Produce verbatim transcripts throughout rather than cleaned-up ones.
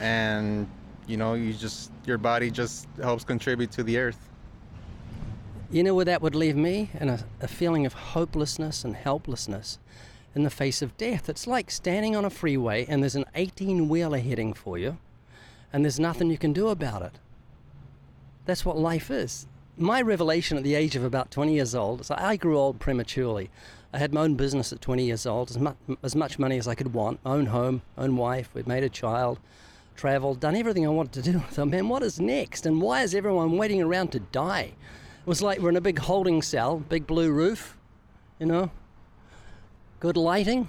and you know, you just your body just helps contribute to the earth. You know where that would leave me? In a, a feeling of hopelessness and helplessness in the face of death. It's like standing on a freeway and there's an eighteen-wheeler heading for you, and there's nothing you can do about it. That's what life is. My revelation at the age of about twenty years old is I grew old prematurely. I had my own business at twenty years old, as much, as much money as I could want, my own home, own wife, we'd made a child, traveled, done everything I wanted to do. So, man, what is next? And why is everyone waiting around to die? It was like we're in a big holding cell, big blue roof, you know, good lighting,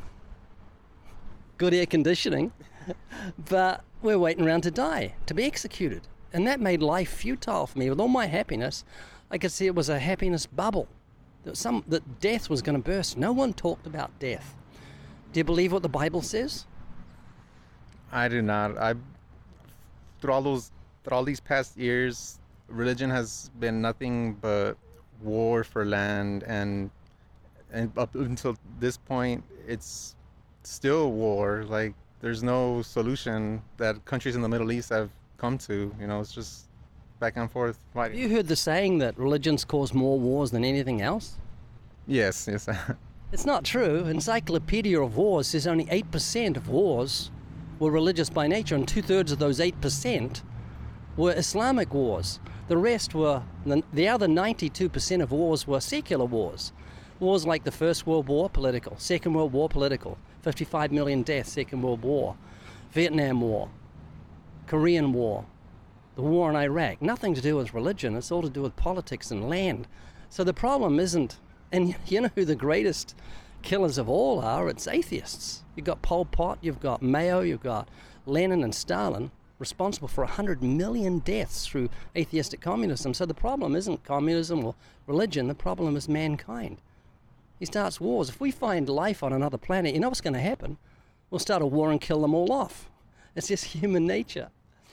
good air conditioning, but we're waiting around to die, to be executed. And that made life futile for me. With all my happiness, I could see it was a happiness bubble, that, some, that death was going to burst. No one talked about death. Do you believe what the Bible says? I do not. I through all those through all these past years, religion has been nothing but war for land, and and up until this point, it's still war. Like, there's no solution that countries in the Middle East have come to. You know, it's just back and forth fighting. You heard the saying that religions cause more wars than anything else? Yes, yes. It's not true. Encyclopedia of Wars says only eight percent of wars were religious by nature, and two-thirds of those eight percent were Islamic wars. The rest were, the other ninety-two percent of wars were secular wars. Wars like the First World War, political. Second World War, political. fifty-five million deaths, Second World War. Vietnam War. Korean War. The war in Iraq. Nothing to do with religion. It's all to do with politics and land. So the problem isn't, and you know who the greatest killers of all are? It's atheists. You've got Pol Pot, you've got Mao, you've got Lenin and Stalin, responsible for one hundred million deaths through atheistic communism. So the problem isn't communism or religion, the problem is mankind. He starts wars. If we find life on another planet, you know what's going to happen? We'll start a war and kill them all off. It's just human nature.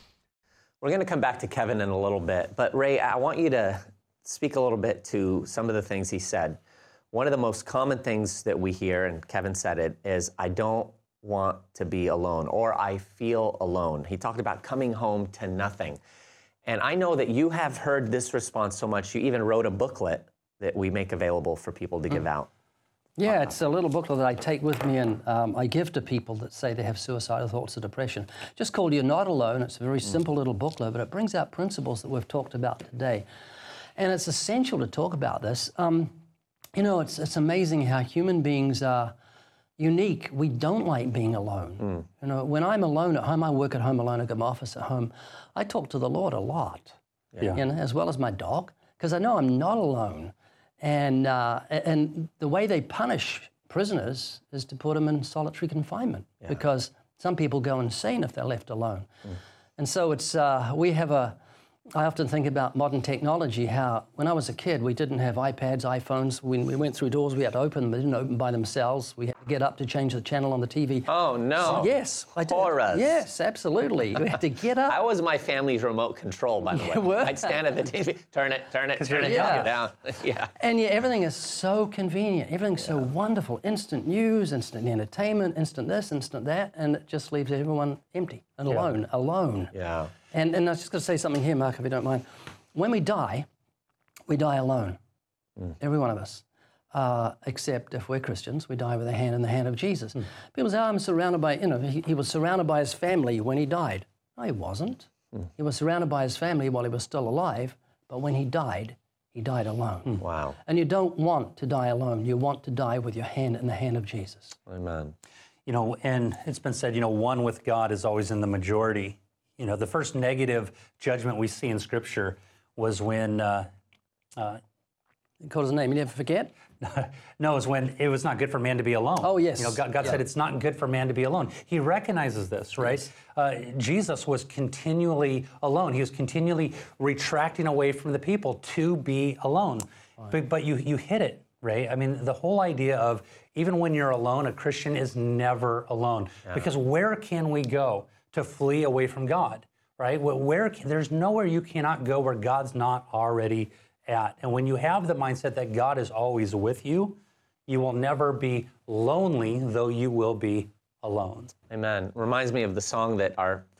We're going to come back to Kevin in a little bit, but Ray, I want you to speak a little bit to some of the things he said. One of the most common things that we hear, and Kevin said it, is I don't want to be alone, or I feel alone. He talked about coming home to nothing. And I know that you have heard this response so much, you even wrote a booklet that we make available for people to give out. Yeah, it's a little booklet that I take with me and um, I give to people that say they have suicidal thoughts or depression. Just called You're Not Alone. It's a very simple little booklet, but it brings out principles that we've talked about today. And it's essential to talk about this. Um, you know, it's, it's amazing how human beings are unique. We don't like being alone. Mm. You know, when I'm alone at home, I work at home alone, I got my office at home, I talk to the Lord a lot, yeah. you know, as well as my dog, because I know I'm not alone. And, uh, and the way they punish prisoners is to put them in solitary confinement, yeah. because some people go insane if they're left alone. Mm. And so it's, uh, we have a, I often think about modern technology, how when I was a kid, we didn't have iPads, iPhones. When we went through doors, we had to open them. They didn't open by themselves. We had to get up to change the channel on the T V. Oh, no. So, yes. I did. Horrors. Yes, absolutely. We had to get up. I was my family's remote control, by the You way. were? I'd stand at the T V, turn it, turn it, turn it, Yeah. get down. yeah. And yeah, everything is so convenient. Everything's yeah. so wonderful. Instant news, instant entertainment, instant this, instant that, and it just leaves everyone empty and Yeah. alone, alone. Yeah. And, and I was just going to say something here, Mark, if you don't mind. When we die, we die alone, mm. every one of us, uh, except if we're Christians, we die with a hand in the hand of Jesus. Mm. People say, oh, I'm surrounded by, you know, he, he was surrounded by his family when he died. No, he wasn't. Mm. He was surrounded by his family while he was still alive, but when he died, he died alone. Mm. Wow. And you don't want to die alone. You want to die with your hand in the hand of Jesus. Amen. You know, and it's been said, you know, one with God is always in the majority. You know, the first negative judgment we see in Scripture was when, uh, uh, he called his name, you never forget? no, it was when it was not good for man to be alone. Oh, yes. You know, God, God yeah. said it's not good for man to be alone. He recognizes this, right? Yes. Uh, Jesus was continually alone. He was continually retracting away from the people to be alone. Right. But, but you, you hit it, Ray. I mean, the whole idea of even when you're alone, a Christian is never alone. Yeah. Because where can we go to flee away from God? Right? Where, there's nowhere you cannot go where God's not already at. And when you have the mindset that God is always with you, you will never be lonely, though you will be alone. Amen. Reminds me of the song that our